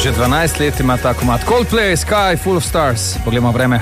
Že 12 let ima ta komad. Coldplay, Sky Full of Stars. Poglejmo vreme.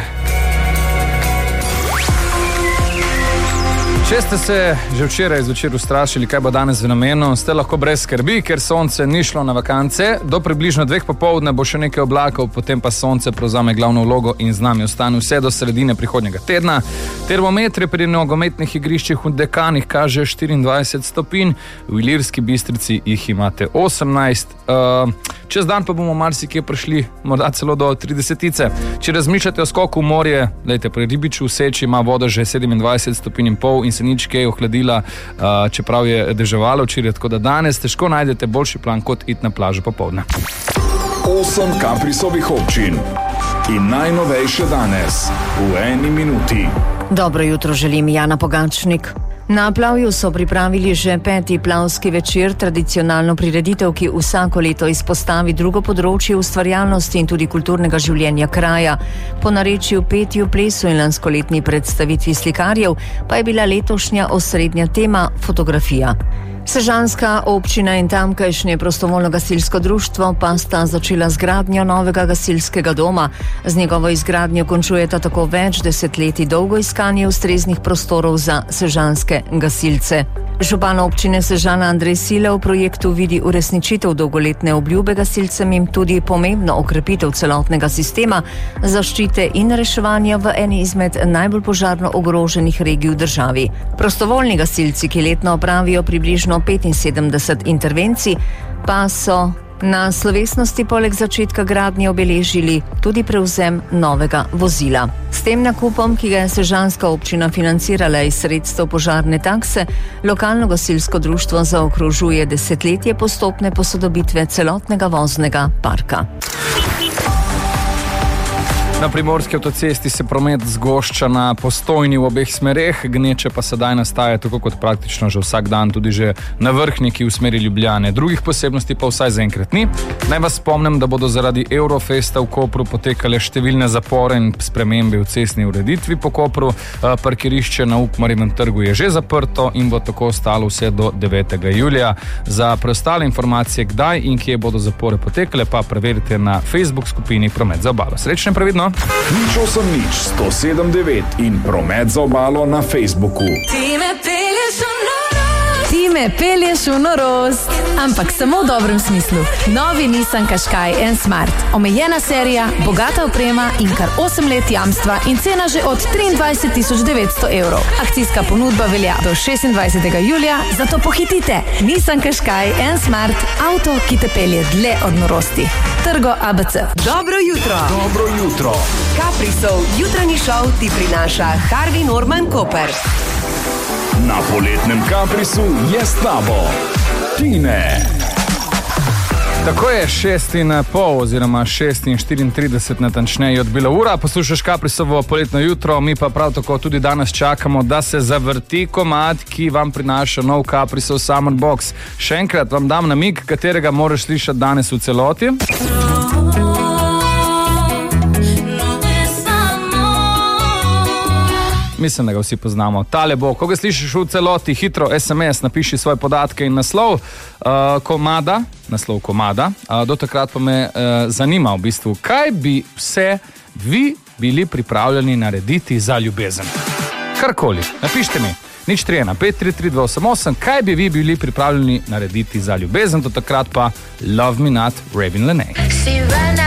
Če ste se že včeraj zvečer ustrašili, kaj bo danes v namenu, ste lahko brez skrbi, ker sonce ni šlo na vakance. Do približno 2 popoldne bo še nekaj oblakov, potem pa sonce prevzame glavno vlogo in z nami ostane vse do sredine prihodnjega tedna. Termometri pri nogometnih igriščih v Dekanih kaže 24 stopinj, v Ilirski Bistrici jih imate 18. Čez dan pa bomo marsikje prišli morda celo do 30. Če razmišljate o skoku v morje, lejte, pri Ribiču v Seči ima voda že 27 stopinj in pol in se nič kaj ohladila, čeprav je deževalo včeraj, tako da danes težko najdete boljši plan kot iti na plažo popoldne. 8 Kaprisovih občin in najnovejše danes v 1 minuti. Dobro jutro želim, Jana Pogačnik. Na Plavju so pripravili že 5. plavski večer, tradicionalno prireditev, ki vsako leto izpostavi drugo področje ustvarjalnosti in tudi kulturnega življenja kraja. Po narečju, petju, plesu in lanskoletni predstavitvi slikarjev pa je bila letošnja osrednja tema fotografija. Sežanska občina in tamkajšnje prostovoljno gasilsko društvo pa sta začela z gradnjo novega gasilskega doma. Z njegovo izgradnjo končujeta tako več desetletij dolgo iskanje ustreznih prostorov za sežanske gasilce. Župan občine Sežana Andrej Sile v projektu vidi uresničitev dolgoletne obljube gasilcem in tudi pomembno okrepitev celotnega sistema zaščite in reševanja v eni izmed najbolj požarno ogroženih regij v državi. Prostovoljni gasilci, ki letno opravijo približno 75 intervencij, pa so na slovesnosti poleg začetka gradnje obeležili tudi prevzem novega vozila. S tem nakupom, ki ga je sežanska občina financirala iz sredstev požarne takse, lokalno gasilsko društvo zaokrožuje desetletje postopne posodobitve celotnega voznega parka. Na primorski avtocesti se promet zgošča na Postojni v obeh smereh, gneče pa sedaj nastaja tako kot praktično že vsak dan, tudi že na Vrhniki v smeri Ljubljane. Drugih posebnosti pa vsaj zaenkrat ni. Naj vas spomnim, da bodo zaradi Eurofesta v Kopru potekale številne zapore in spremembe v cestni ureditvi po Kopru. Parkirišče na Ukmarjevem trgu je že zaprto in bo tako ostalo vse do 9. julija. Za preostale informacije, kdaj in kje bodo zapore potekale, pa preverite na Facebook skupini Promet za obalo. Srečno in previdno! 08-107-9 in Promet za obalo na Facebooku. Ti me pelješ v norost, ampak samo v dobrem smislu. Novi Nissan Qashqai N Smart. Omejena serija, bogata oprema in kar 8 let jamstva in cena že od 23.900 evrov. Akcijska ponudba velja do 26. julija, zato pohitite. Nissan Qashqai N Smart, avto, ki te pelje dlje od norosti. Trgo ABC. Dobro jutro. Dobro jutro. Kaprisov jutranji šov ti prinaša Harvey Norman Koper. Na poletnem Kaprisu je s tabo Tine. Tako je 6:30 oziroma 6:34 natančneje odbila ura. Poslušaš Kaprisovo poletno jutro, mi pa prav tako tudi danes čakamo, da se zavrti komad, ki vam prinaša nov Kaprisov Summer Box. Še enkrat vam dam namig, katerega moraš slišati danes v celoti. Mislim, da ga vsi poznamo. Tale bo, ko ga slišiš v celoti, hitro SMS, napiši svoje podatke in naslov komada. Do takrat pa me zanima v bistvu, kaj bi vse vi bili pripravljeni narediti za ljubezen. Karkoli, napišite mi. 031-533-288, kaj bi vi bili pripravljeni narediti za ljubezen, do takrat pa Love Me Not, Ravin Lene.